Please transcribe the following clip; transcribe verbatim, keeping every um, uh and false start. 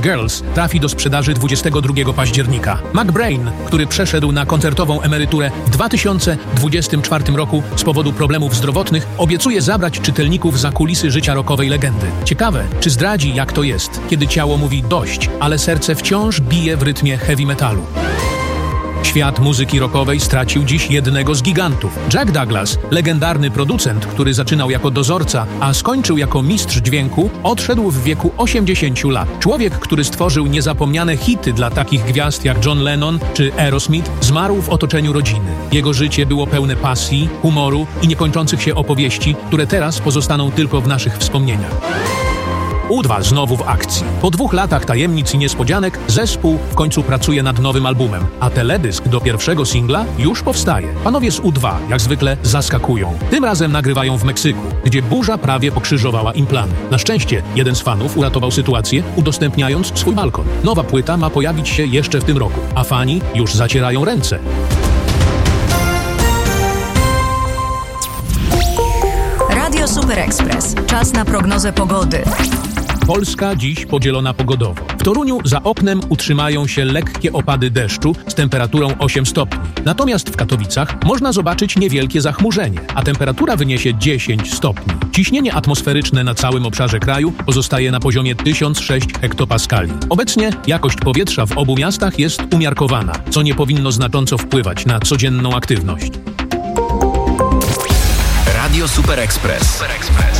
Bad Girls trafi do sprzedaży dwudziestego drugiego października. McBrain, który przeszedł na koncertową emeryturę w dwa tysiące dwudziestym czwartym roku z powodu problemów zdrowotnych, obiecuje zabrać czytelników za kulisy życia rockowej legendy. Ciekawe, czy zdradzi, jak to jest, kiedy ciało mówi dość, ale serce wciąż bije w rytmie heavy metalu. Świat muzyki rockowej stracił dziś jednego z gigantów. Jack Douglas, legendarny producent, który zaczynał jako dozorca, a skończył jako mistrz dźwięku, odszedł w wieku osiemdziesięciu lat. Człowiek, który stworzył niezapomniane hity dla takich gwiazd jak John Lennon czy Aerosmith, zmarł w otoczeniu rodziny. Jego życie było pełne pasji, humoru i niekończących się opowieści, które teraz pozostaną tylko w naszych wspomnieniach. U dwa znowu w akcji. Po dwóch latach tajemnic i niespodzianek zespół w końcu pracuje nad nowym albumem, a teledysk do pierwszego singla już powstaje. Panowie z U dwa jak zwykle zaskakują. Tym razem nagrywają w Meksyku, gdzie burza prawie pokrzyżowała im plany. Na szczęście jeden z fanów uratował sytuację, udostępniając swój balkon. Nowa płyta ma pojawić się jeszcze w tym roku, a fani już zacierają ręce. Radio Super Express. Czas na prognozę pogody. Polska dziś podzielona pogodowo. W Toruniu za oknem utrzymają się lekkie opady deszczu z temperaturą osiem stopni. Natomiast w Katowicach można zobaczyć niewielkie zachmurzenie, a temperatura wyniesie dziesięć stopni. Ciśnienie atmosferyczne na całym obszarze kraju pozostaje na poziomie tysiąc sześć hektopaskali. Obecnie jakość powietrza w obu miastach jest umiarkowana, co nie powinno znacząco wpływać na codzienną aktywność. Radio Super Express. Super Express.